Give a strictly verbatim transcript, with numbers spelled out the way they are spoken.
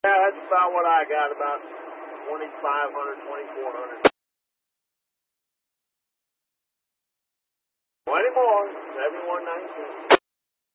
Yeah, that's about what I got, about twenty-five hundred, twenty-four hundred. twenty more, seventy-one nineteen.